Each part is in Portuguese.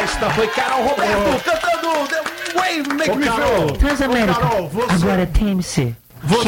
Esta foi Carol Roberto cantando The Way You Make Me Feel. Transamérica. Carol, Agora tem-se.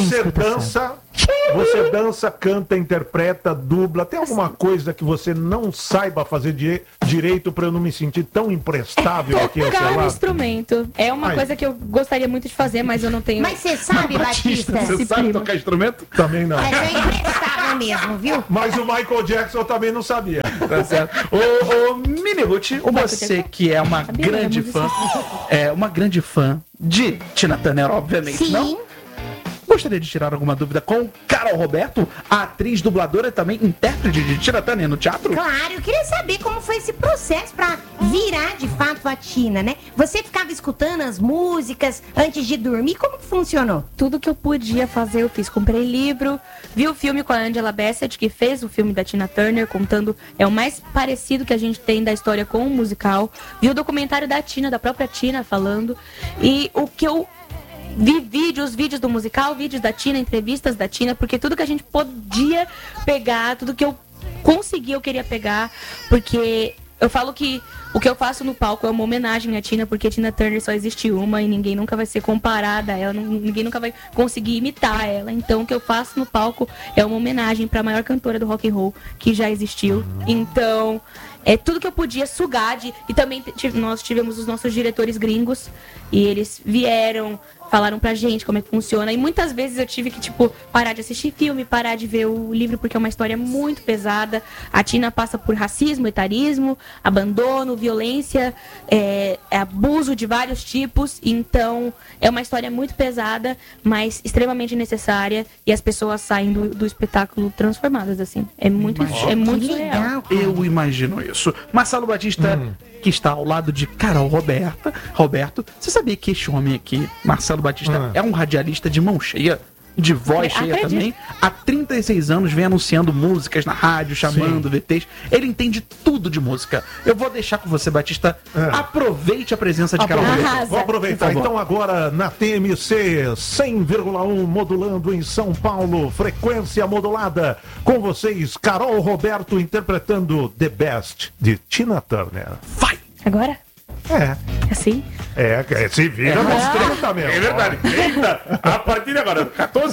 Você dança, canta, interpreta, dubla. Tem alguma coisa que você não saiba fazer direito pra eu não me sentir tão imprestável aqui ao seu Tocar um lado? instrumento. É uma coisa que eu gostaria muito de fazer, mas eu não tenho. Mas você sabe, Batista? Você sabe tocar instrumento? Também não. Mas é imprestável mesmo, viu? Mas o Michael Jackson eu também não sabia. Tá certo. Ô, Mini Ruth, você que é uma grande fã, uma grande fã de Tina Turner, obviamente, Sim. não? Gostaria de tirar alguma dúvida com Carol Roberto, a atriz, dubladora e também intérprete de Tina Turner no teatro? Claro, eu queria saber como foi esse processo pra virar de fato a Tina, né? Você ficava escutando as músicas antes de dormir? Como que funcionou? Tudo que eu podia fazer, eu fiz. Comprei livro, vi o filme com a Angela Bassett, que fez o filme da Tina Turner, contando, é o mais parecido que a gente tem da história com o musical. Vi o documentário da Tina, da própria Tina, falando. E o que eu vi vídeos do musical, vídeos da Tina, entrevistas da Tina, porque tudo que a gente podia pegar, tudo que eu consegui, eu queria pegar, porque eu falo que o que eu faço no palco é uma homenagem à Tina, porque Tina Turner só existe uma e ninguém nunca vai ser comparada a ela, ninguém nunca vai conseguir imitar ela. Então o que eu faço no palco é uma homenagem para a maior cantora do rock and roll que já existiu. Então é tudo que eu podia sugar e também nós tivemos os nossos diretores gringos e eles vieram, falaram pra gente como é que funciona. E muitas vezes eu tive que, parar de assistir filme, parar de ver o livro, porque é uma história muito pesada. A Tina passa por racismo, etarismo, abandono, violência, abuso de vários tipos. Então, é uma história muito pesada, mas extremamente necessária. E as pessoas saem do espetáculo transformadas, assim. É muito surreal. Eu imagino isso. Marcelo Batista, que está ao lado de Carol Roberto, você sabia que este homem aqui, Marcelo Batista, é um radialista de mão cheia, de voz cheia também? Há 36 anos vem anunciando músicas na rádio, chamando VTs. Ele entende tudo de música. Eu vou deixar com você, Batista. Aproveite a presença de Carol Roberto. Vou aproveitar. Então agora na TMC 100,1 modulando em São Paulo, frequência modulada. Com vocês, Carol Roberto interpretando The Best de Tina Turner. Vai! Agora? É. Assim? Se vira nos 30 mesmo. É verdade. Eita, a partir de agora, 14.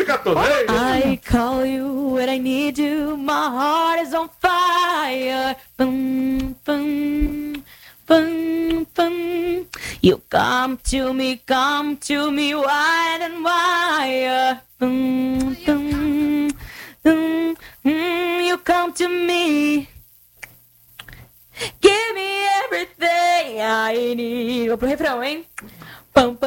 I call you when I need you, my heart is on fire. Bum, bum, bum, bum. You come to me wide and wide. Bum, bum, bum, you come to me. Give me everything I need. Vou pro refrão, hein? Pam, pam.